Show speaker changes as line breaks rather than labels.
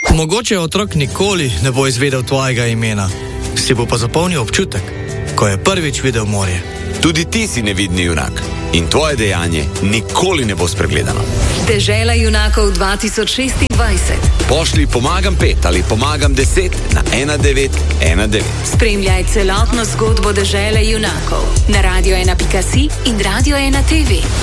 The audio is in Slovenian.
Mogoče otrok nikoli ne bo izvedel tvojega imena, si bo pa zapomnil občutek, ko je prvič videl morje.
Tudi ti si nevidni junak in tvoje dejanje nikoli ne bo spregledano.
Dežela junakov 2026.
Pošlji pomagam 5 ali pomagam 10 na 1919.
Spremljaj celotno zgodbo Dežele junakov na Radio 1.si in Radio 1 TV.